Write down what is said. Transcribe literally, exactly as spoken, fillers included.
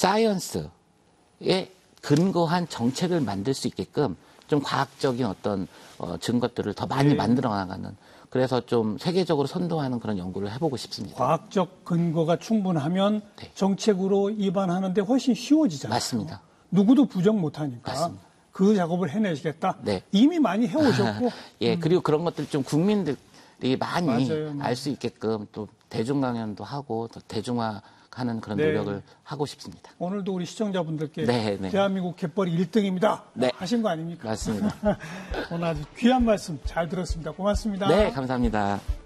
사이언스에 근거한 정책을 만들 수 있게끔 좀 과학적인 어떤 어, 증거들을 더 많이 네. 만들어 나가는 그래서 좀 세계적으로 선도하는 그런 연구를 해보고 싶습니다. 과학적 근거가 충분하면 네. 정책으로 입안하는데 훨씬 쉬워지잖아요. 맞습니다. 누구도 부정 못하니까. 맞습니다. 그 작업을 해내시겠다. 네. 이미 많이 해오셨고. 예, 음. 그리고 그런 것들 좀 국민들이 많이 맞아요. 알 수 있게끔 또 대중 강연도 하고 또 대중화하는 그런 네. 노력을 하고 싶습니다. 오늘도 우리 시청자분들께 네, 네. 대한민국 갯벌이 일 등입니다. 네. 하신 거 아닙니까? 맞습니다. 오늘 아주 귀한 말씀 잘 들었습니다. 고맙습니다. 네, 감사합니다.